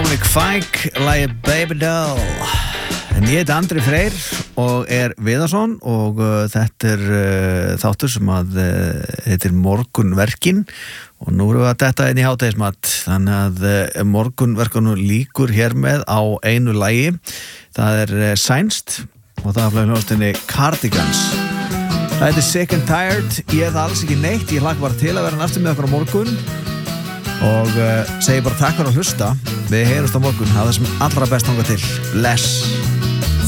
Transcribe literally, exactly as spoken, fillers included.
Dominic Fike, lagið Baby Doll. En ég heiti Andri Freyr og er Viðarsson og uh, þetta er uh, þáttur sem að uh, heitir Morgunverkin og nú erum við að detta inn í hádegismat þannig að uh, Morgunverkunum líkur hér með á einu lagi. Það er uh, sænskt og það er flögin hljóðstinni Cardigans. Það heitir Sick and Tired. Ég er það alls ekki neitt, ég hlakka bara til að vera næstum með okkur á morgun og uh, segi bara takk fyrir að hlusta. Við heyrumst á morgun, hafa það sem allra best þangað til. Bless.